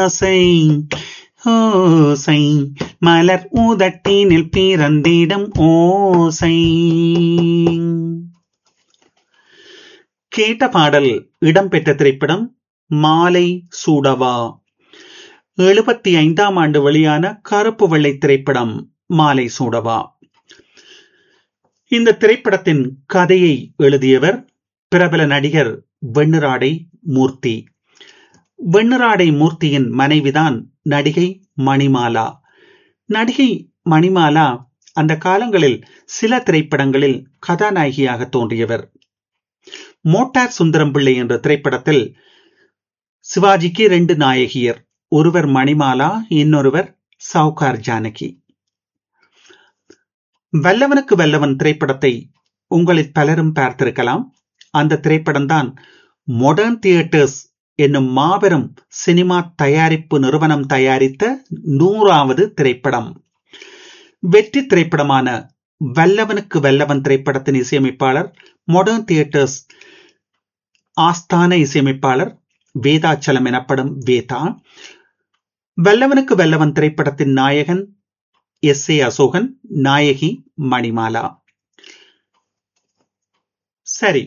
ஆசை ஓசை மலர் உதட்டினில் பிறந்திடும் ஓசை. கேட்ட பாடல் இடம்பெற்ற திரைப்படம் மாலை சூடவா. 75ஆம் ஆண்டு வெளியான கருப்பு வெள்ளை திரைப்படம் மாலை சூடவா. இந்த திரைப்படத்தின் கதையை எழுதியவர் பிரபல நடிகர் வெண்ணிராடை மூர்த்தி. வெண்ணிராடை மூர்த்தியின் மனைவிதான் நடிகை மணிமாலா. நடிகை மணிமாலா அந்த காலங்களில் சில திரைப்படங்களில் கதாநாயகியாக தோன்றியவர். மோட்டார் சுந்தரம் பிள்ளை என்ற திரைப்படத்தில் சிவாஜிக்கு 2 நாயகியர், ஒருவர் மணிமாலா, இன்னொருவர் சவுகார் ஜானகி. வல்லவனுக்கு வல்லவன் திரைப்படத்தை உங்களில் பலரும் பார்த்திருக்கலாம். அந்த திரைப்படம்தான் மாடர்ன் தியேட்டர்ஸ் என்னும் மாபெரும் சினிமா தயாரிப்பு நிறுவனம் தயாரித்த 100வது திரைப்படம். வெற்றி திரைப்படமான வல்லவனுக்கு வல்லவன் திரைப்படத்தின் இசையமைப்பாளர் மாடர்ன் தியேட்டர்ஸ் ஆஸ்தான இசையமைப்பாளர் வேதாச்சலம் எனப்படும் வேதா. வல்லவனுக்கு வல்லவன் திரைப்படத்தின் நாயகன் எஸ். ஏ. அசோகன், நாயகி மணிமாலா. சரி,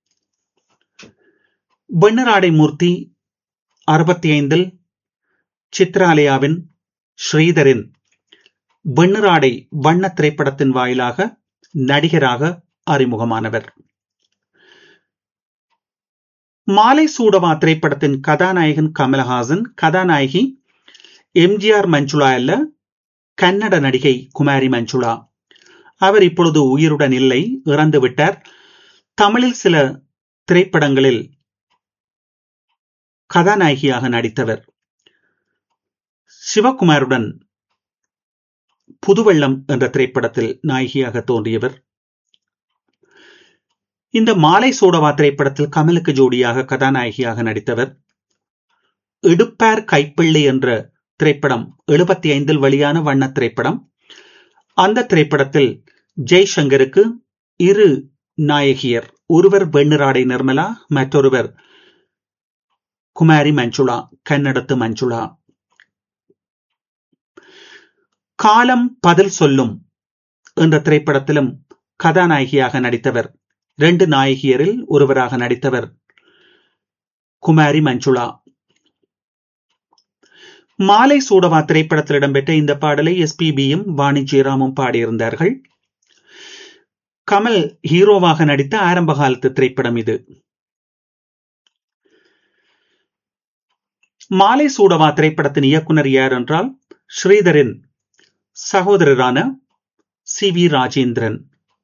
வெண்ணிராடை மூர்த்தி 65இல் சித்ராலயாவின் ஸ்ரீதரின் வெண்ணிராடை வண்ண திரைப்படத்தின் வாயிலாக நடிகராக அறிமுகமானவர். மாலை சூடவா திரைப்படத்தின் கதாநாயகன் கமலஹாசன், கதாநாயகி எம்ஜிஆர் மஞ்சுளா அல்ல, கன்னட நடிகை குமாரி மஞ்சுளா. அவர் இப்பொழுது உயிருடன் இல்லை, இறந்துவிட்டார். தமிழில் சில திரைப்படங்களில் கதாநாயகியாக நடித்தவர். சிவகுமாருடன் புதுவெள்ளம் என்ற திரைப்படத்தில் நாயகியாக தோன்றியவர். இந்த மாலை சூடவா திரைப்படத்தில் கமலுக்கு ஜோடியாக கதாநாயகியாக நடித்தவர். இடுப்பார் கைப்பிள்ளை என்ற திரைப்படம் 75இல் வெளியான வண்ண திரைப்படம். அந்த திரைப்படத்தில் ஜெய்சங்கருக்கு 2 நாயகியர், ஒருவர் வெண்ணிராடை நிர்மலா, மற்றொருவர் குமாரி மஞ்சுளா, கன்னடத்து மஞ்சுளா. காலம் பதில் சொல்லும் என்ற திரைப்படத்திலும் கதாநாயகியாக நடித்தவர். 2 நாயகியரில் ஒருவராக நடித்தவர் குமாரி மஞ்சுளா. மாலை சூடவா திரைப்படத்தில் இடம்பெற்ற இந்த பாடலை எஸ்பிபியும் வாணி ஜெயராமும் பாடியிருந்தார்கள். கமல் ஹீரோவாக நடித்த ஆரம்ப காலத்து திரைப்படம் இது. மாலை சூடவா திரைப்படத்தின் இயக்குனர் யார் என்றால் ஸ்ரீதரின் சகோதரரான சி.வி. ராஜேந்திரன்.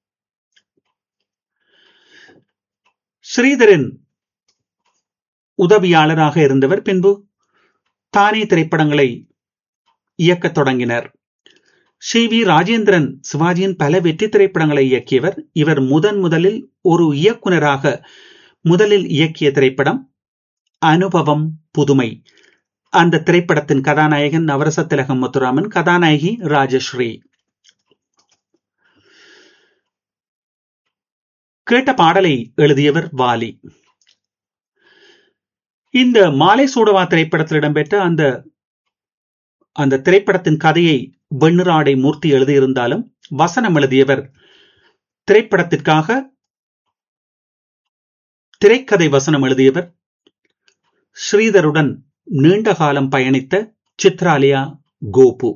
ஸ்ரீதரின் உதவியாளராக இருந்தவர். பின்பு தானே திரைப்படங்களை இயக்கத் தொடங்கினர். சி.வி. ராஜேந்திரன் சிவாஜியின் பல வெற்றி திரைப்படங்களை இயக்கியவர். இவர் முதலில் ஒரு இயக்குனராக முதலில் இயக்கிய திரைப்படம் அனுபவம் புதுமை. அந்த திரைப்படத்தின் கதாநாயகன் நவரச திலகம் முத்துராமன், கதாநாயகி ராஜஸ்ரீ. கேட்ட பாடலை எழுதியவர் வாலி. இந்த மாலை சூடவா திரைப்படத்தில் இடம்பெற்ற அந்த திரைப்படத்தின் கதையை வெண்ணிராடை மூர்த்தி எழுதியிருந்தாலும் வசனம் எழுதியவர் திரைப்படத்திற்காக திரைக்கதை வசனம் எழுதியவர் ஸ்ரீதருடன் நீண்ட காலம் பயணித்த சித்ராலயா கோபு.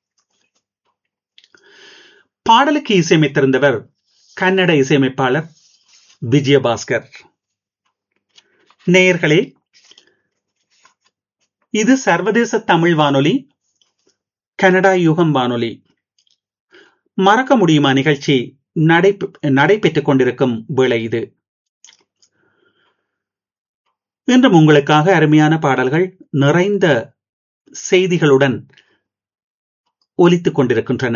பாடலுக்கு இசையமைத்திருந்தவர் கன்னட இசையமைப்பாளர் விஜயபாஸ்கர். நேயர்களே, இது சர்வதேச தமிழ் வானொலி, கனடா யுகம் வானொலி. மறக்க முடியுமா நிகழ்ச்சி நடைபெற்றுக் கொண்டிருக்கும் வேளை இது. இன்றும் உங்களுக்காக அருமையான பாடல்கள் நிறைந்த செய்திகளுடன் ஒலித்துக் கொண்டிருக்கின்றன.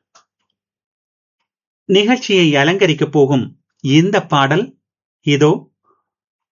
நிகழ்ச்சியை அலங்கரிக்கப் போகும் இந்த பாடல் இதோ.